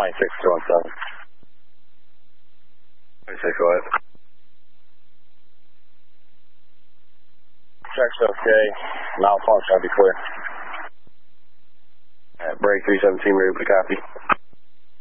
26-217. 26, go ahead. Check's okay. Malfunction, I'll be clear. Break 317, ready to copy.